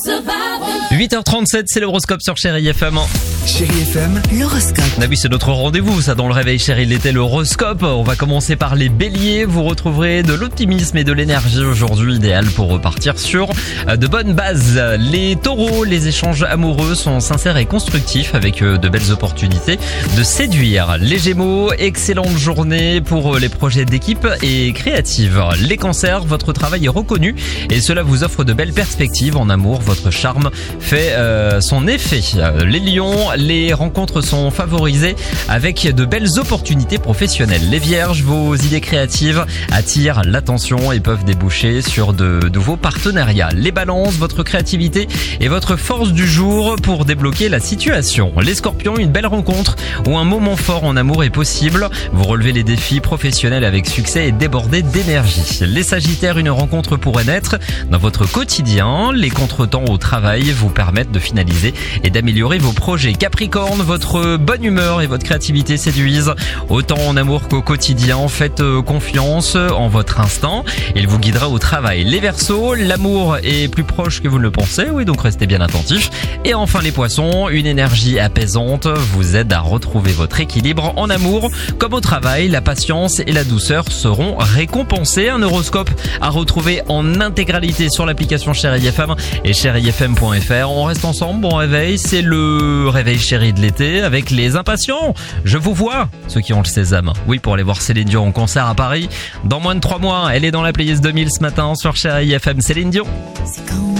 8h37, c'est l'horoscope sur Chérie FM. Chérie FM, L'horoscope. Ah oui, c'est notre rendez-vous, ça, dans le réveil chéri, il était l'horoscope. On va commencer par les béliers. Vous retrouverez de l'optimisme et de l'énergie aujourd'hui, idéal pour repartir sur de bonnes bases. Les taureaux, les échanges amoureux sont sincères et constructifs avec de belles opportunités de séduire. Les gémeaux, excellente journée pour les projets d'équipe et créative. Les cancers, votre travail est reconnu et cela vous offre de belles perspectives en amour. Votre charme fait son effet. Les lions, les rencontres sont favorisées avec de belles opportunités professionnelles. Les vierges, vos idées créatives attirent l'attention et peuvent déboucher sur de nouveaux partenariats. Les balances, votre créativité est votre force du jour pour débloquer la situation. Les scorpions, une belle rencontre ou un moment fort en amour est possible. Vous relevez les défis professionnels avec succès et débordez d'énergie. Les sagittaires, une rencontre pourrait naître dans votre quotidien. Les contretemps au travail vous permettent de finaliser et d'améliorer vos projets. Capricorne, votre bonne humeur et votre créativité séduisent autant en amour qu'au quotidien. Faites confiance en votre instinct, il vous guidera au travail. Les Verseaux, l'amour est plus proche que vous ne le pensez, oui, donc restez bien attentifs. Et enfin les Poissons, une énergie apaisante vous aide à retrouver votre équilibre en amour comme au travail. La patience et la douceur seront récompensées. Un horoscope à retrouver en intégralité sur l'application Chérie FM et chérifm.fr. On reste ensemble, bon réveil, c'est le réveil chéri de l'été avec les impatients. Je vous vois, ceux qui ont le sésame. Oui, pour aller voir Céline Dion en concert à Paris. Dans moins de 3 mois, elle est dans la playlist 2000 ce matin sur Chérie FM. Céline Dion. C'est quand